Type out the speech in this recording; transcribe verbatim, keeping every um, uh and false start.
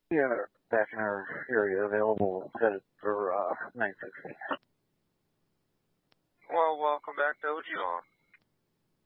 Yeah, back in our area, available, headed for uh, nine sixty. Well, welcome back to O G Law.